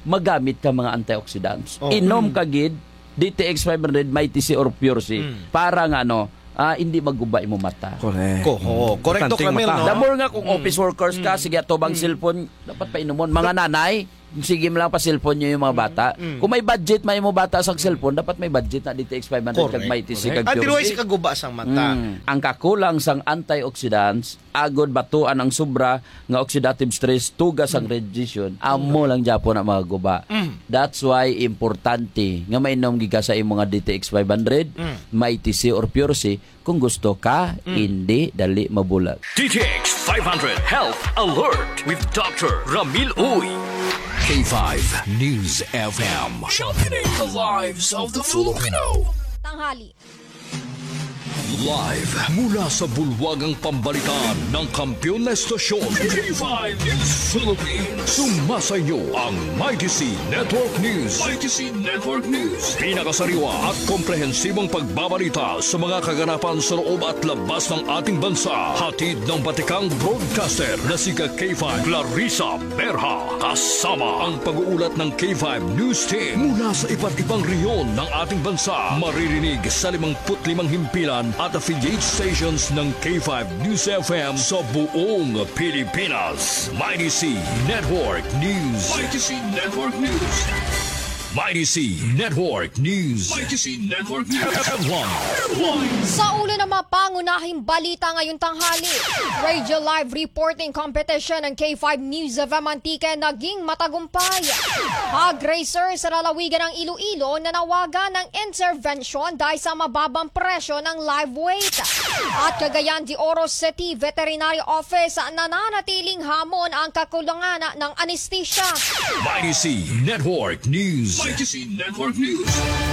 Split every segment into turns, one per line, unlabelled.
magamit ka mga antioxidants.
Oh.
Inom ka gid DTX 500 Mighty C or Pure C para nga hindi magubay mo mata.
Correct.
Correcto, Camille, no?
The more nga kung office workers ka, sige atobang cellphone, dapat pa inomon. Mga nanay, sige mo lang pa cellphone nyo yung mga bata. Kung may budget, may mo bata sa cellphone, dapat may budget na DTX 500 kag Mighty C kag
At
Pure
tinuay
C.
si kaguba sang mata.
Ang kakulang sang antioxidants, agod batuan ang sobra nga oxidative stress, tugas ang radiation, amo lang Japon ang mga guba. That's why importante nga mainom giga sa imong mga DTX 500, Mighty C or Pure C kung gusto ka, hindi dali mabulag.
DTX 500 Health Alert with Dr. Ramil Uy. K5 News FM. Championing the lives of the Filipino.
Tanghali.
Live mula sa bulwagang pambalitaan ng kampiyon na estasyon K5 News Philippines. Sumasayo ang Mighty C Network News. Mighty C Network News. Pinakasariwa at komprehensibong pagbabalita sa mga kaganapan sa loob at labas ng ating bansa. Hatid ng batikang broadcaster na si K5 Clarissa Berha. Kasama ang pag-uulat ng K5 News Team mula sa iba't ibang reyon ng ating bansa. Maririnig sa 55 himpilan at affiliate stations ng K5 News FM sa buong Pilipinas. Mighty C Network News. Mighty C Network News. Mighty C Network News. Mighty C Network News. Headline.
Sa ulo ng mga pangunahing balita ngayong tanghali, Radio Live Reporting Competition ng K5 News of Antique naging matagumpay. Hog racer sa lalawigan ng Iloilo na nawagan ng intervention dahil sa mababang presyo ng live weight. At Cagayan de Oro City Veterinary Office nananatiling hamon ang kakulangan ng anesthesia.
Mighty C Network News. Mighty C Network News.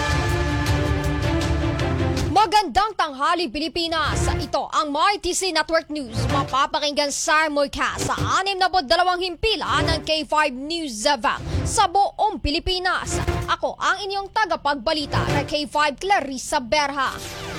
Magandang tanghali Pilipinas. Ito ang Mighty C Network News. Mapapakinggan simulcast sa 62 himpilan ng K5 News sa buong Pilipinas. Ako ang inyong tagapagbalita na K5 Clarissa Berha.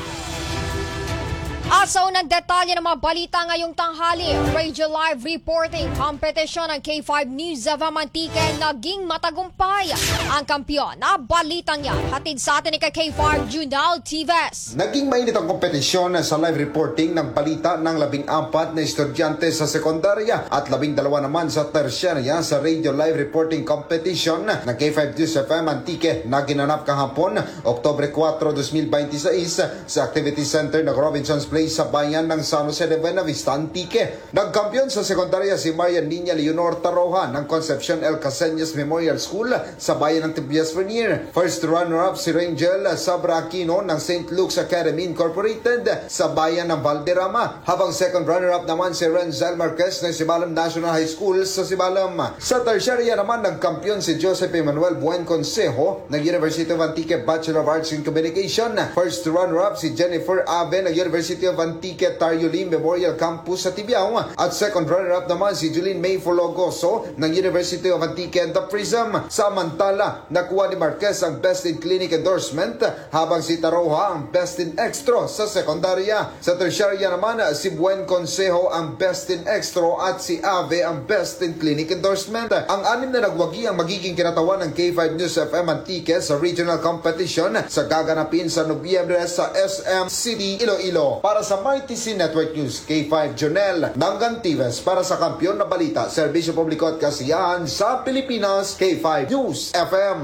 Sa unang detalye ng mga balita ngayong tanghali, Radio Live Reporting Competition ng K5 News of Antique naging matagumpay. Ang kampiyon na balitang yan, hatid sa atin ni K5 Junal Tives.
Naging mainit ang kompetisyon sa live reporting ng balita ng 14 na estudyante sa sekundarya at 12 naman sa tersyarya sa Radio Live Reporting Competition ng K5 News of Antique na ginanap kahapon, Oktubre 4, 2026 sa Activity Center ng Robinson's Place sa bayan ng San Jose de Buena Vista, Antique. Nagkampiyon sa sekundarya si Maria Niña Leonor Taroja ng Concepcion El Caseñas Memorial School sa bayan ng Tibias Vernier. First runner-up si Rangel Sabra Aquino ng St. Luke's Academy Incorporated sa bayan ng Valderrama. Habang second runner-up naman si Renzel Marquez ng Sibalam National High School sa Sibalam. Sa tersyarya naman nagkampiyon si Joseph Emmanuel Buen Consejo ng University of Antique Bachelor of Arts in Communication. First runner-up si Jennifer Ave ng University of Antique Tariuli Memorial Campus sa Tibiao at second runner-up naman si Julene May Fologoso ng University of Antique and the Prism. Samantala, nakuha ni Marquez ang Best in Clinic Endorsement habang si Taroja ang Best in Extra sa sekundarya. Sa tersyarya naman, si Buen Consejo ang Best in Extra at si Ave ang Best in Clinic Endorsement. Ang anim na nagwagi ang magiging kinatawan ng K5 News FM Antique sa regional competition sa gaganapin sa Nobyembre sa SM City, Iloilo. Para sa Mighty C Network News, K5 Jonel Nangantives para sa kampiyon na balita, serbisyo publiko at kasiyahan sa Pilipinas, K5 News FM.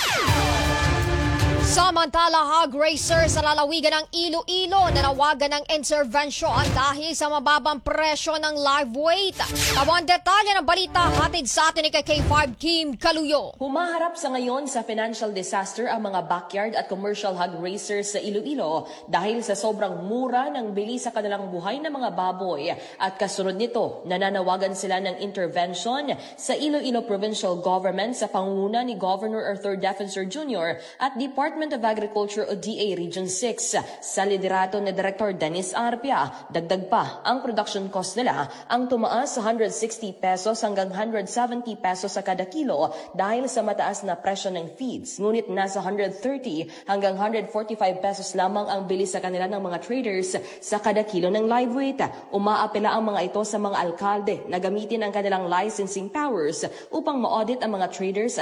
Samantala, hog racer sa lalawigan ng Iloilo na nawagan ng intervention dahil sa mababang presyo ng live weight. Tawang detalye ng balita, hatid sa atin ni K5 Kim Kaluyo.
Humaharap sa ngayon sa financial disaster ang mga backyard at commercial hog racers sa Iloilo dahil sa sobrang mura ng bili sa kanilang buhay ng mga baboy. At kasunod nito, nananawagan sila ng intervention sa Iloilo Provincial Government sa pangunguna ni Governor Arthur Defensor Jr. at Department of Agriculture o DA Region 6. Sa liderato ni Director Dennis Arpia, dagdag pa ang production cost nila ang tumaas sa 160 pesos hanggang 170 pesos sa kada kilo dahil sa mataas na presyo ng feeds. Ngunit nasa 130 hanggang 145 pesos lamang ang bili sa kanila ng mga traders sa kada kilo ng live weight. Umaapela ang mga ito sa mga alkalde na gamitin ang kanilang licensing powers upang ma-audit ang mga traders